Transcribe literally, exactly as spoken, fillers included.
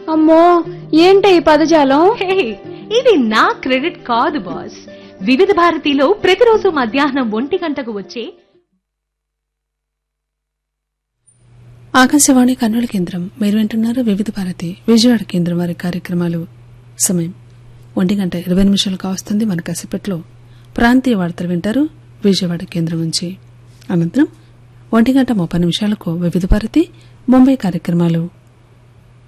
అమ్మో ఏంటి ఈ పదజాలం? హే, ఇది నా క్రెడిట్ కాదు బాస్. వివిధ భారతిలో ప్రతిరోజు మధ్యాహ్నం ఒంటి గంటకు వచ్చే ఆకాశవాణి కర్నూలు కేంద్రం. మీరు వింటున్నారు వివిధ భారతి విజయవాడ కేంద్రం వారి కార్యక్రమాలు. సమయం ఒంటి గంట ఇరవై నిమిషాలు కావస్తుంది. మన కసిపెట్లో ప్రాంతీయ వార్తలు వింటారు విజయవాడ కేంద్రం నుంచి. అనంతరం ఒంటి గంట ముప్పై నిమిషాలకు వివిధ భారతి ముంబై కార్యక్రమాలు